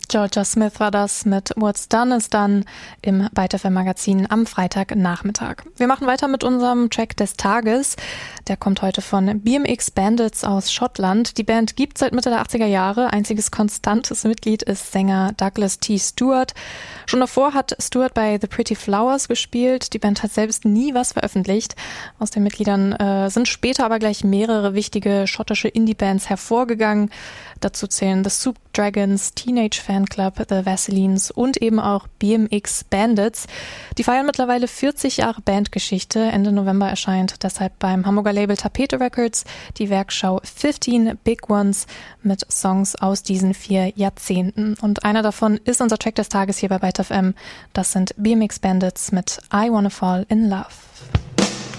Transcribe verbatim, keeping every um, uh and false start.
Georgia Smith war das mit What's Done is Done im Byte F M Magazin am Freitagnachmittag. Wir machen weiter mit unserem Track des Tages. Der kommt heute von B M X Bandits aus Schottland. Die Band gibt seit Mitte der achtziger Jahre. Einziges konstantes Mitglied ist Sänger Douglas T. Stewart. Schon davor hat Stewart bei The Pretty Flowers gespielt. Die Band hat selbst nie was veröffentlicht. Aus den Mitgliedern äh, sind später aber gleich mehrere wichtige schottische Indie-Bands hervorgegangen. Dazu zählen The Soup Dragons, Teenage Fan Club, The Vaselines und eben auch B M X Bandits. Die feiern mittlerweile vierzig Jahre Bandgeschichte. Ende November erscheint deshalb beim Hamburger Label Tapete Records die Werkschau fifteen Big Ones mit Songs aus diesen vier Jahrzehnten. Und einer davon ist unser Track des Tages hier bei Byte F M. Das sind B M X Bandits mit I Wanna Fall in Love.